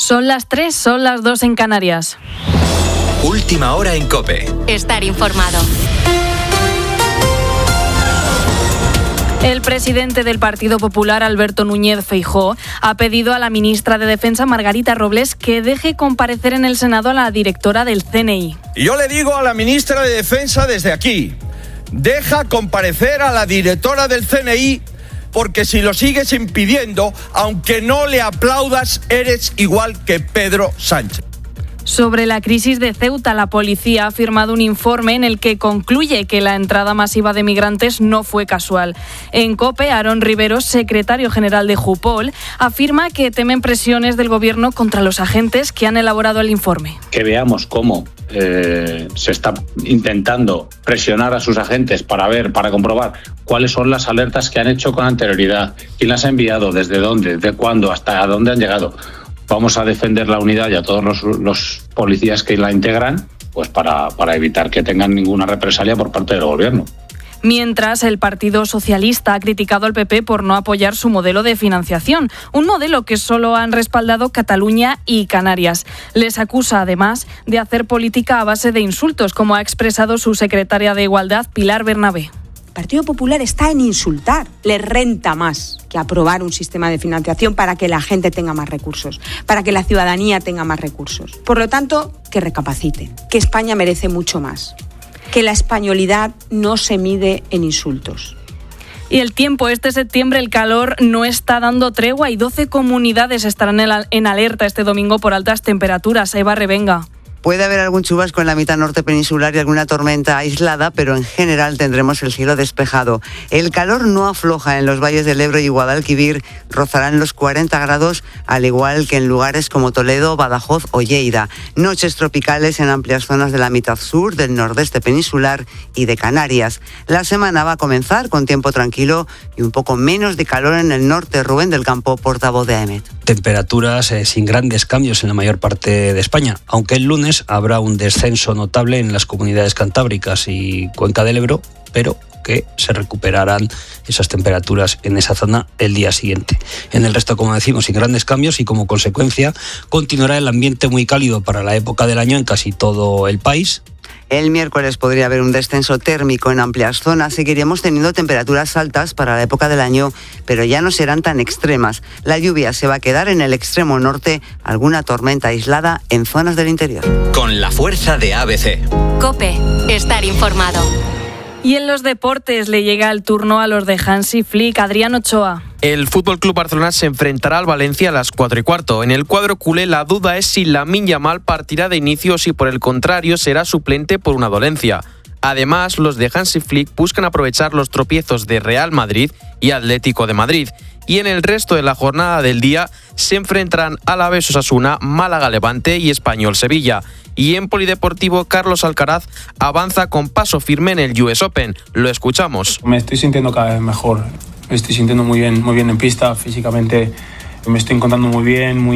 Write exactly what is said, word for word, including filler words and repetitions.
Son las tres, son las dos en Canarias. Última hora en COPE. Estar informado. El presidente del Partido Popular, Alberto Núñez Feijóo, ha pedido a la ministra de Defensa, Margarita Robles, que deje comparecer en el Senado a la directora del C N I. Y yo le digo a la ministra de Defensa desde aquí, deja comparecer a la directora del C N I, porque si lo sigues impidiendo, aunque no le aplaudas, eres igual que Pedro Sánchez. Sobre la crisis de Ceuta, la policía ha firmado un informe en el que concluye que la entrada masiva de migrantes no fue casual. En COPE, Aarón Riveros, secretario general de Jupol, afirma que temen presiones del gobierno contra los agentes que han elaborado el informe. Que veamos cómo eh, se está intentando presionar a sus agentes para ver, para comprobar cuáles son las alertas que han hecho con anterioridad, quién las ha enviado, desde dónde, de cuándo, hasta dónde han llegado. Vamos a defender la unidad y a todos los, los policías que la integran, pues para, para evitar que tengan ninguna represalia por parte del gobierno. Mientras, el Partido Socialista ha criticado al P P por no apoyar su modelo de financiación, un modelo que solo han respaldado Cataluña y Canarias. Les acusa, además, de hacer política a base de insultos, como ha expresado su secretaria de Igualdad, Pilar Bernabé. El Partido Popular está en insultar. Le renta más que aprobar un sistema de financiación para que la gente tenga más recursos, para que la ciudadanía tenga más recursos. Por lo tanto, que recapaciten, que España merece mucho más, que la españolidad no se mide en insultos. Y el tiempo, este septiembre el calor no está dando tregua y doce comunidades estarán en alerta este domingo por altas temperaturas. Eva Revenga. Puede haber algún chubasco en la mitad norte peninsular y alguna tormenta aislada, pero en general tendremos el cielo despejado. El calor no afloja en los valles del Ebro y Guadalquivir, rozarán los cuarenta grados, al igual que en lugares como Toledo, Badajoz o Lleida. Noches tropicales en amplias zonas de la mitad sur, del nordeste peninsular y de Canarias. La semana va a comenzar con tiempo tranquilo y un poco menos de calor en el norte. Rubén del Campo, portavoz de A E M E T. Temperaturas eh, sin grandes cambios en la mayor parte de España, aunque el lunes habrá un descenso notable en las comunidades cantábricas y Cuenca del Ebro, pero que se recuperarán esas temperaturas en esa zona el día siguiente. En el resto, como decimos, sin grandes cambios y como consecuencia continuará el ambiente muy cálido para la época del año en casi todo el país. El miércoles podría haber un descenso térmico en amplias zonas. Seguiremos teniendo temperaturas altas para la época del año, pero ya no serán tan extremas. La lluvia se va a quedar en el extremo norte, alguna tormenta aislada en zonas del interior. Con la fuerza de A B C. COPE, estar informado. Y en los deportes le llega el turno a los de Hansi Flick. Adrián Ochoa. El F C Barcelona se enfrentará al Valencia a las cuatro y cuarto. En el cuadro culé la duda es si Lamine Yamal partirá de inicio o si por el contrario será suplente por una dolencia. Además, los de Hansi Flick buscan aprovechar los tropiezos de Real Madrid y Atlético de Madrid. Y en el resto de la jornada del día se enfrentarán Alavés Osasuna, Málaga Levante y Español Sevilla. Y en polideportivo, Carlos Alcaraz avanza con paso firme en el U S Open. Lo escuchamos. Me estoy sintiendo cada vez mejor. Me estoy sintiendo muy bien, muy bien en pista. Físicamente me estoy encontrando muy bien, muy